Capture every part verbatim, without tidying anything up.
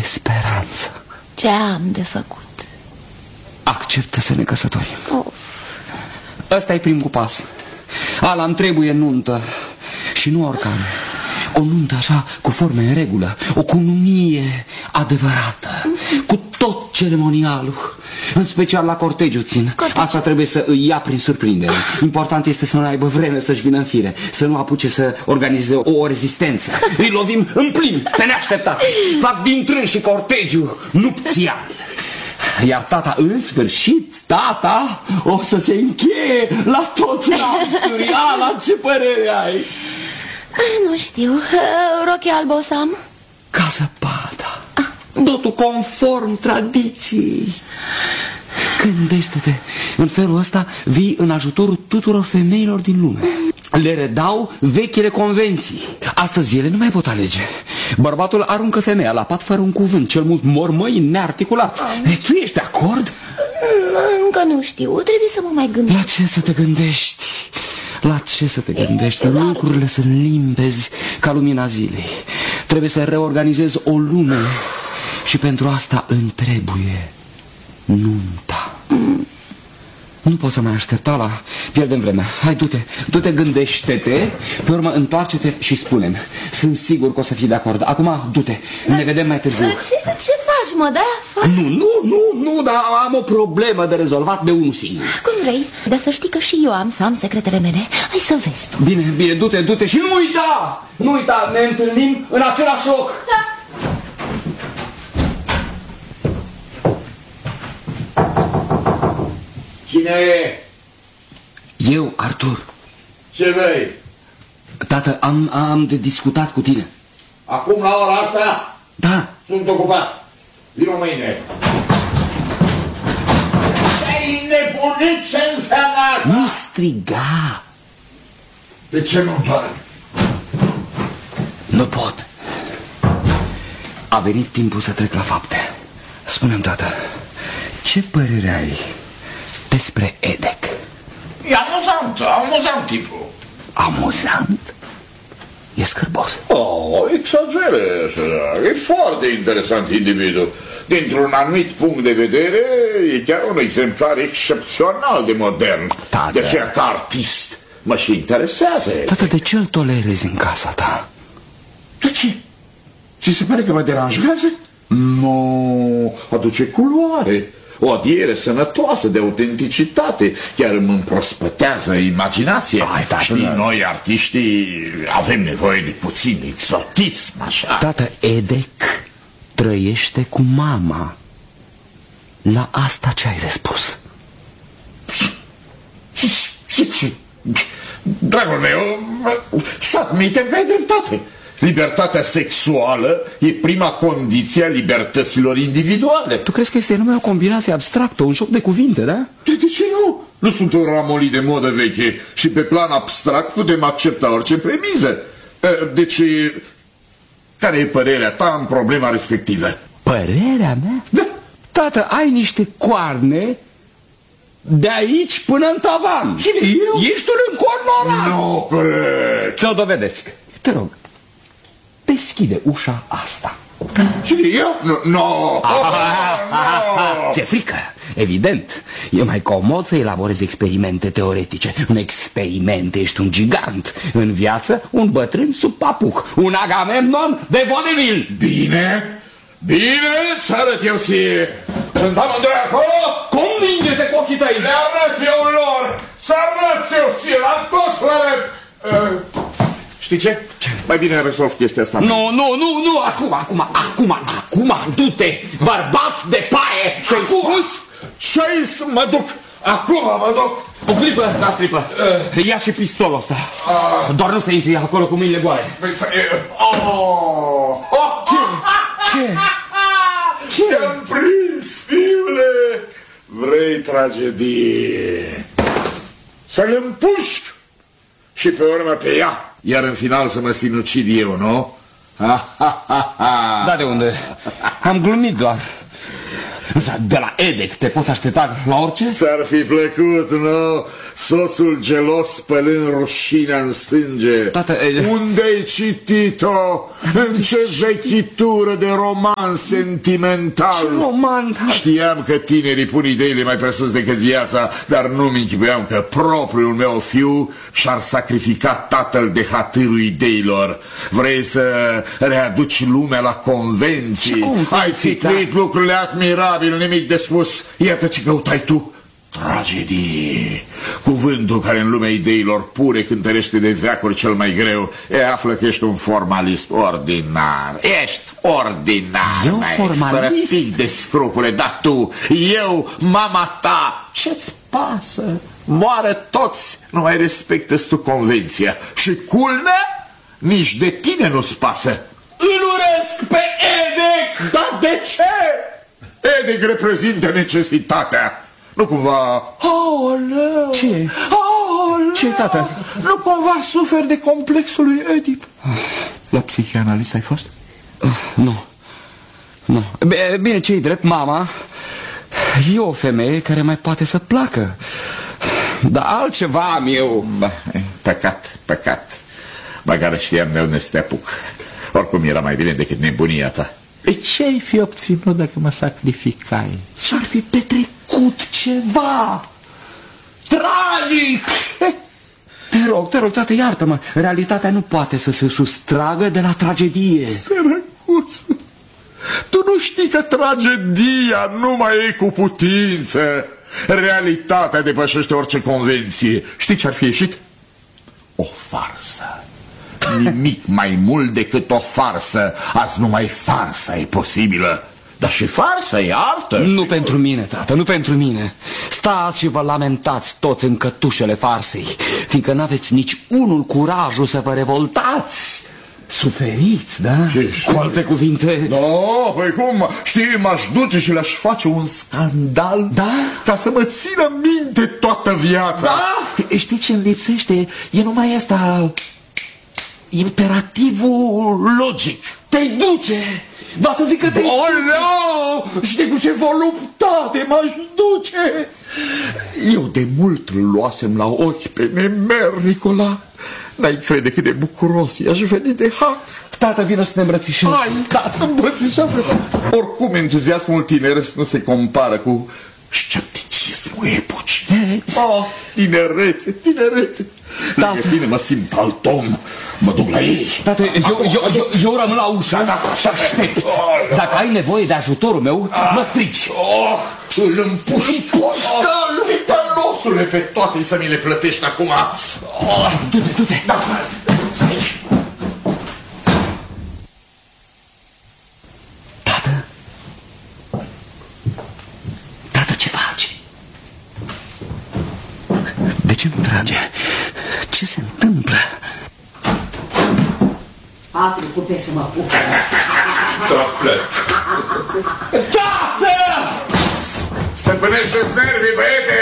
speranță. Ce am de făcut? Acceptă să ne căsătorim. Of. Ăsta e primul pas. Ala îmi trebuie nuntă. Și nu oricare. O nuntă așa, cu forme în regulă. O cununie adevărată. Cu tot ceremonialul. În special la cortegiu țin. Cortegiu. Asta trebuie să îi ia prin surprindere. Important este să nu aibă vreme să-și vină în fire. Să nu apuce să organizeze o, o rezistență. Îi lovim în plin, pe neașteptat. Fac din trân și cortegiu nupțial. Iar tata, în sfârșit, tata o să se încheie la toți rasturi. Ala, ce părere ai? Nu știu. Rochie albă o să am? Ca zăpada. Totul conform tradiției. Gândește-te, în felul ăsta vii în ajutorul tuturor femeilor din lume. Le redau vechile convenții. Astăzi ele nu mai pot alege. Bărbatul aruncă femeia la pat fără un cuvânt. Cel mult mormăi nearticulat. E, tu ești de acord? Încă nu știu, trebuie să mă mai gândesc. La ce să te gândești? La ce să te gândești? Lucrurile sunt limpezi ca lumina zilei. Trebuie să reorganizezi o lume. Și pentru asta îmi trebuie nunta. mm. Nu pot să mai aștepta la... Pierdem vremea. Hai, du-te, du-te, gândește-te. Pe urmă, întoarce-te și spune-mi. Sunt sigur că o să fii de acord. Acum, du-te, ne vedem mai târziu. Ce, ce faci, mă, da? Nu, nu, nu, nu, dar am o problemă de rezolvat de unul singur. Cum vrei, dar să știi că și eu am să am secretele mele. Hai să vezi tu. Bine, bine, du-te, du-te și nu uita! Nu uita, ne întâlnim în același loc. Da. Cine e? Eu, Artur. Ce vrei? Tată, am, am de discutat cu tine. Acum, la ora asta? Da. Sunt ocupat. Vino mâine. Ai nebunit? Ce înseamnă asta? Nu striga. De ce nu doar? Nu pot. A venit timpul să trec la fapte. Spune-mi, tată, ce părere ai despre Edec? E amuzant, amuzant tipul. Amuzant? E scârbos. Oh, exagerezi. E foarte interesant individul. Dintr-un anumit punct de vedere, e chiar un exemplar excepțional de modern. Tată. De aceea, ca artist, mă și interesează. Tată, de ce îl tolerezi în casa ta? De ce? Ți se pare că mă deranjează? Nu, aduce culoare. O adiere sănătoasă de autenticitate. Chiar îmi împrospătează imaginația. Hai, tată, știi, noi artiștii avem nevoie de puțin exotism, așa. Tată, Edec trăiește cu mama. La asta ce ai de spus? Dragul meu, să admitem că ai dreptate. Libertatea sexuală e prima condiție a libertăților individuale. Tu crezi că este numai o combinație abstractă, un joc de cuvinte, da? De, de ce nu? Nu sunt un ramoli de modă veche și pe plan abstract putem accepta orice premiză. Deci, care e părerea ta în problema respectivă? Părerea mea? Da. Tată, ai niște coarne de aici până în tavan. Cine, eu? Ești un încornorat. Nu cred. Ți-o dovedesc. Te rog, deschide ușa asta. Cine, eu? Nu, no. no. Ți-e frică? Evident. E mai comod să elaborezi experimente teoretice. Un experiment, ești un gigant. În viață, un bătrân sub papuc. Un Agamemnon de vodevil. Bine, bine, să arăt eu ție. Sunt amândoi acolo? Convinge-te cu ochii tăi. Le arăt eu lor. Să arăt eu ție, la toți le arăt. Uh, știi ce? Ce? Mai bine rezolv chestia asta. Nu, nu, nu, nu, acum, acum, acum, acum, du-te, bărbat de paie. Ce-ai spus? Ce-ai să mă duc? Acum mă duc. O clipă, da, clipă. Uh, ia și pistolul ăsta. Uh, Doar nu să intri acolo cu mâinile goale. Oh. Oh. Ce? Ce? Ce? Te-am prins, fiule. Vrei tragedie? Să-l împușc și pe urmă pe ea. Iar în final să mă sinucid eu, nu? Da, de unde? Am glumit doar. De la Edec te poți aștepta la orice? Ți-ar fi plăcut, nu? Soțul gelos spălând rușinea în sânge. Tată, e... Unde-ai citit-o? În ce vechitură de roman sentimental? Ce roman? Știam că tinerii pun ideile mai presus decât viața, dar nu-mi închipuiam că propriul meu fiu și-ar sacrifica tatăl de hatârul ideilor. Vrei să readuci lumea la convenții? Ai țiplit da? lucrurile admirabil, nimic de spus. Iată ce căutai tu. Tragedie. Cuvântul care în lumea ideilor pure cântărește de veacuri cel mai greu. E, află că ești un formalist ordinar. Ești ordinar. Eu formalist? Fără pic de scrupule. Dar tu, eu, mama ta, ce-ți pasă? Moară toți, nu mai respectă tu convenția. Și culmea, nici de tine nu-ți pasă. Îl urăsc pe Edec! Dar de ce? Edec reprezintă necesitatea. Nu cumva... Aoleu! Ce? Aoleu! Ce, tată? Nu cumva suferi de complexul lui Oedip? La psihianalist ai fost? Nu. Nu. Bine, ce-i drept, mama e o femeie care mai poate să placă. Dar altceva am eu. Ba, păcat, păcat. Băgară știam de unde să te apuc. Oricum era mai bine decât nebunia ta. Ce-ai fi obținut dacă mă sacrificai? S-ar fi petrecut ceva tragic. Te rog, te rog, tată, iartă-mă. Realitatea nu poate să se sustragă de la tragedie. Sărăcuț, tu nu știi că tragedia nu mai e cu putință. Realitatea depășește orice convenție. Știi ce ar fi ieșit? O farsă. Nimic mai mult decât o farsă. Azi numai farsa e posibilă. Dar și farsa e artă. Nu sigur. pentru mine, tată, nu pentru mine. Stați și vă lamentați toți în cătușele farsei, fiindcă n-aveți nici unul curajul să vă revoltați. Suferiți, da? Ce? Cu alte cuvinte... No, păi cum? Știi, m-aș duce și le-aș face un scandal. Da? Ca să mă țină minte toată viața. Da? Știi ce îmi lipsește? E numai asta... imperativul logic. Te-i duce! Va să zic că te-i duce! Oleu! Știi cu ce voluptate m-aș duce? Eu de mult luasem la ochi pe Nemer, Nicola. N-ai crede cât de bucuros i-aș veni de har. Tată, vină să ne îmbrățișăm. Hai, tată, îmbrățișează. Oricum, entuziasmul tineresc nu se compară cu scepticismul epocii. Oh, tinerețe, tinerețe. Lângă tine mă simt alt om. Mă duc la ei. Tată, eu, eu, eu, eu rămân la ușă și aștept. Dacă ai nevoie de ajutorul meu, mă strici. Oh, îl împușcă-l, vitănosule, pe toate să mi le plătești acum. Oh, du-te, du-te. Da, stai aici. Tată? Tată, ce faci? De ce nu trage? Ce se întâmplă? Patru pupe să mă pup. Trasplăst. Tată! Stăpânește-ți nervii, băiete!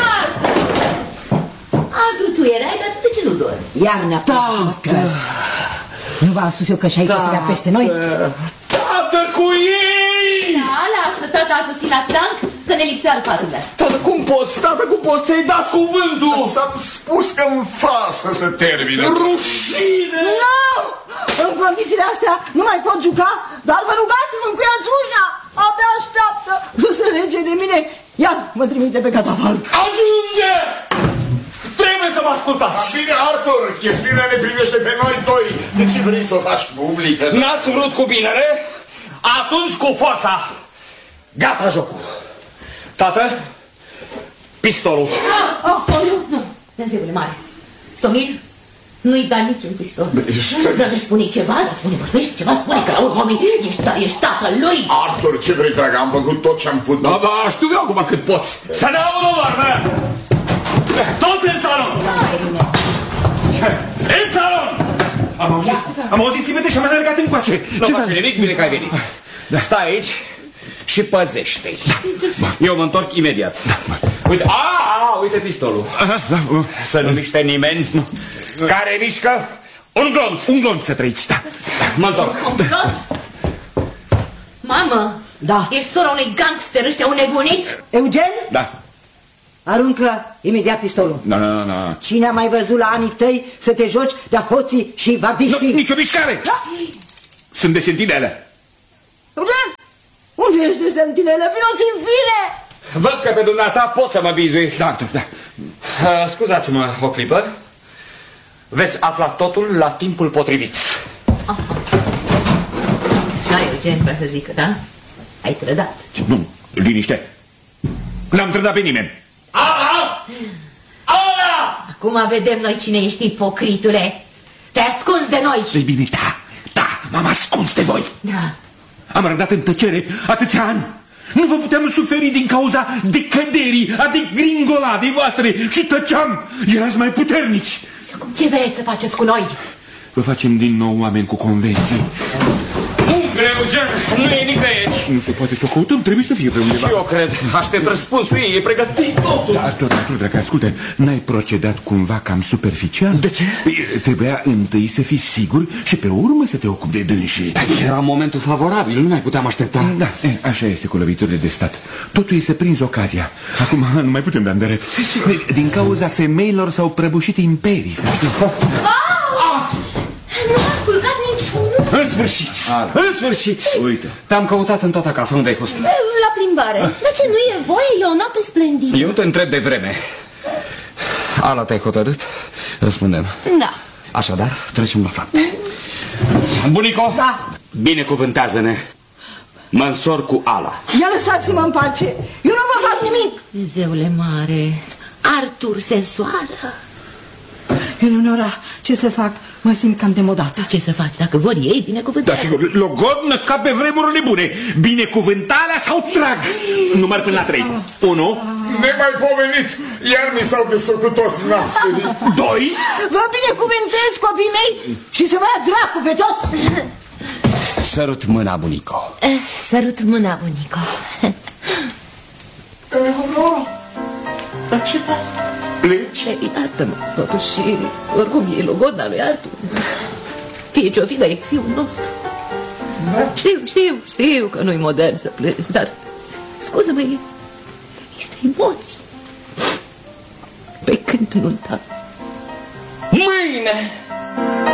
Andru, tu erai, dar tu de ce nu dormi? Iarna, Tată! Nu v-am spus eu că și-ai chestiile peste noi? Tată, cu ei! Da, lasă, tata a sosit la țanc, că ne lipsea alfaturile. Tată, cum poți? Tată, cum poți să-i dat cuvântul? Ți-am spus că în farsă se termină. Rușine! Nu! În condițiile astea nu mai pot juca, dar vă rugați să-mi încuiați ușa! Abia așteaptă să se lege de mine. Iar mă trimite pe catafalc. Ajunge! Trebuie să mă ascultați! Bine, Arthur, chestiunea ne privește pe noi doi. De ce vrei să o faci publică? N-ați vrut cu binele? Atunci cu forța! Gata jocul! Tată, pistolul! Ah, oh, oh, nu, nu, Dumnezeule mare. Stomil, nu-i da niciun pistol. Dacă spune ceva, dacă spune, vorbește ceva, spune că la urmă ești, ești tatăl lui. Arthur, ce vrei, dragă? Am făcut tot ce am putut. Da, da, știu eu acum cât poți. Să ne audă, doamnă! Toți în salon! În salon! Am auzit, am auzit țipete și am alergat încoace. Nu face nimic, bine că ai venit. Stai aici și păzește-i. Eu mă întorc imediat. Uite, a, a, uite pistolul. Să nu miște nimeni. Care mișcă? Un glonț. Un glonț să trăiți, da. Mă întorc. Mamă, Da. Ești sora unui gangster, ăștia un nebunit? Eugen? Da. Aruncă imediat pistolul. Nu, nu, nu. Cine a mai văzut la anii tăi să te joci de hoții și vardiștii? Nici o mișcare! Da. Sunt de sentinelă. Eugen? Unde ești de sentinelă? Vino-ți în fine! Văd că pe dumneata pot să mă bizui. Da, da. Uh, Scuzați-mă o clipă. Veți afla totul la timpul potrivit. Da, Eugen, vreau să zică, da? Ai trădat. Nu, liniște. N-am trădat pe nimeni. Ala! Ala! Acum vedem noi cine ești, ipocritule. Te-ai ascuns de noi. Ei bine, da, da, m-am ascuns de voi. Da. Am răbdat în tăcere atâția ani. Nu vă puteam suferi din cauza decăderii, a degringoladei voastre și tăceam. Erați mai puternici. Și acum ce vreți să faceți cu noi? Vă facem din nou oameni cu convenții. Uncle Eugen, nu e nicăieri. Nu se poate să o căutăm, trebuie să fie pe undeva. Și eu cred. Aștept răspunsul ei, e pregătit totul. Dar, tot, tot, dacă ascultă, n-ai procedat cumva cam superficial? De ce? Trebuia întâi să fii sigur și pe urmă să te ocupi de dânsii. Era momentul favorabil, nu mai puteam aștepta. Da, e, așa este cu loviturile de stat. Totul e să prinzi ocazia. Acum nu mai putem da înderet. Din cauza femeilor s-au prăbușit imperii, să știi. Nu m-a culcat niciunul. În sfârșit, în sfârșit. Uite. Te-am căutat în toată casa, unde ai fost? La plimbare. De ce nu e voie? E o noapte splendidă. Eu te întreb de vreme. Ala, te-ai hotărât? Răspundem. Da. Așadar, trecem la fapte. Bunico? Da. Binecuvântează-ne. Mă însor cu Ala. Ia lăsați-mă în pace. Eu nu vă fac nimic. Zeule mare, Artur sensuală. Eleonora, ce să fac? Mă simt cam demodată. Ce să faci dacă vor ei binecuvântare? Da, sigur, logodnă ca pe vremurile bune. Binecuvântarea sau trag? Număr până la trei. Unu. Nemaipomenit, iar mi s-au desfăcut toți nașterii. Doi. Vă binecuvântez, copii mei, și să vă ia dracu pe toți. Sărut mâna, bunico. Sărut mâna, bunico. Eleonora, dar ce faci? Pleci? Iată-mă, totuși, oricum e logodna lui Artur. Fie ce-o fi, dar e fiul nostru. Știu, știu, știu că nu-i modern să pleci, dar, scuză-mă, e, este emoții. Pe când nunta? Mâine!